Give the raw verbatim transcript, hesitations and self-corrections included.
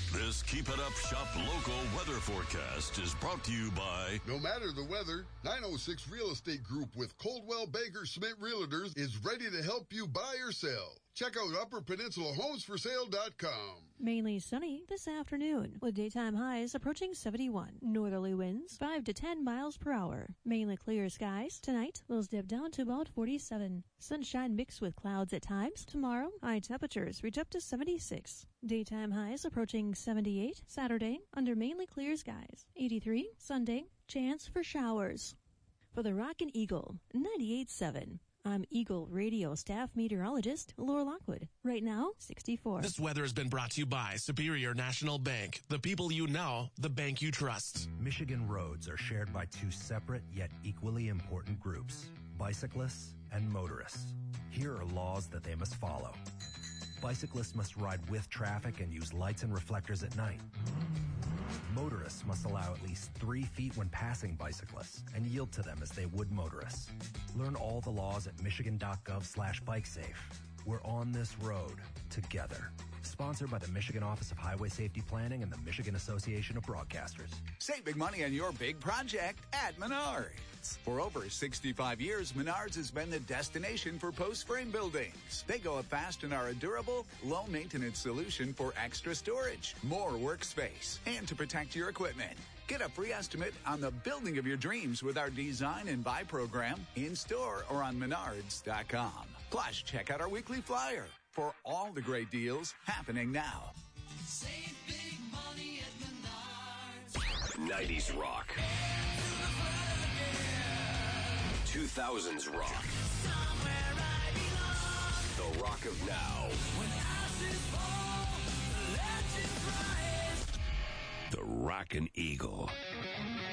This Keep It Up Shop Local weather forecast is brought to you by... No matter the weather, nine oh six Real Estate Group with Coldwell Banker Smith Realtors is ready to help you buy or sell. Check out upper peninsula homes for sale dot com. Mainly sunny this afternoon with daytime highs approaching seventy-one. Northerly winds five to ten miles per hour. Mainly clear skies. Tonight, lows dip down to about forty-seven. Sunshine mixed with clouds at times. Tomorrow, high temperatures reach up to seventy-six. Daytime highs approaching seventy-eight. Saturday, under mainly clear skies. eighty-three. Sunday, chance for showers. For the Rockin' Eagle, ninety-eight point seven. I'm Eagle Radio staff meteorologist Laura Lockwood. Right now, sixty-four. This weather has been brought to you by Superior National Bank. The people you know, the bank you trust. Michigan roads are shared by two separate yet equally important groups, bicyclists and motorists. Here are laws that they must follow. Bicyclists must ride with traffic and use lights and reflectors at night. Motorists must allow at least three feet when passing bicyclists and yield to them as they would motorists. Learn all the laws at michigan.gov slash bikesafe. We're on this road together. Sponsored by the Michigan Office of Highway Safety Planning and the Michigan Association of Broadcasters. Save big money on your big project at Menards. For over sixty-five years, Menards has been the destination for post-frame buildings. They go up fast and are a durable, low-maintenance solution for extra storage, more workspace, and to protect your equipment. Get a free estimate on the building of your dreams with our Design and Buy program in-store or on menards dot com. Plus, check out our weekly flyer for all the great deals happening now. Save big money at Menards. nineties rock. two thousands rock. Somewhere I belong. The rock of now. When ashes fall, the legends rise. The Rockin' Eagle.